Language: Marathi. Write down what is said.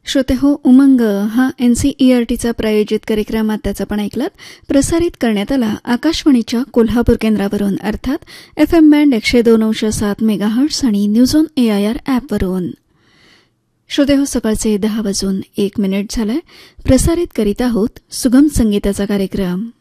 श्रोते हो, उमंग हा NCERTचा प्रायोजित कार्यक्रम आताच आपण ऐकलात. प्रसारित करण्यात आला आकाशवाणीच्या कोल्हापूर केंद्रावरून, अर्थात FM बँड 102.7 मेगाहर्ट्झ आणि न्यूज ऑन AIR ॲपवरून. श्रोते हो, सकाळचे 10:01 झालाय. प्रसारित करीत आहोत सुगम संगीताचा कार्यक्रम.